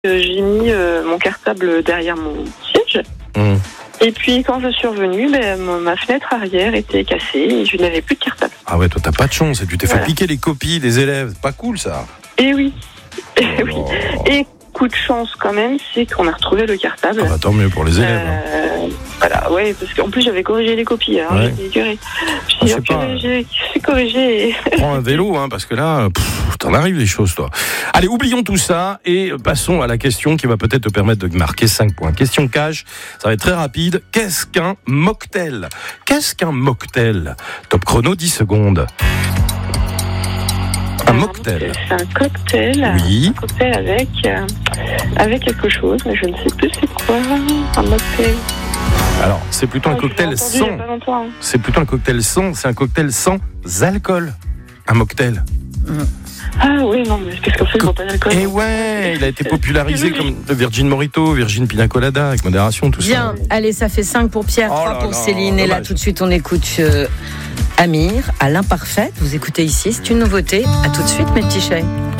J'ai mis mon cartable derrière mon siège. Et puis quand je suis revenue, ma fenêtre arrière était cassée et je n'avais plus de cartable. Ah ouais, toi t'as pas de chance, tu t'es fait piquer les copies des élèves, c'est pas cool ça. Et oui. Oui. Et coup de chance quand même, c'est qu'on a retrouvé le cartable. Ah bah tant mieux pour les élèves. Voilà, ouais, parce qu'en plus j'avais corrigé les copies. Ouais. J'ai corrigé. Prends un vélo, parce que là, t'en arrives les choses, toi. Allez, oublions tout ça et passons à la question qui va peut-être te permettre de marquer 5 points. Question cash, ça va être très rapide. Qu'est-ce qu'un mocktail ? Top chrono, 10 secondes. Un mocktail. C'est un cocktail. Oui. Un cocktail avec quelque chose, mais je ne sais plus c'est quoi. Un mocktail. Alors, c'est plutôt un cocktail sans. C'est plutôt un cocktail sans. C'est un cocktail sans alcool. Un mocktail. Ah oui, non, mais qu'est-ce qu'on fait pour pas d'alcool ? Et ouais, il a été popularisé comme le Virgin Mojito, Virgin Pina Colada, avec modération, tout ça. Bien, allez, ça fait 5 pour Pierre, 3 pour Céline. Et là, tout de suite, on écoute Amir, à l'imparfait. Vous écoutez ici, c'est une nouveauté. À tout de suite, mes petits chais.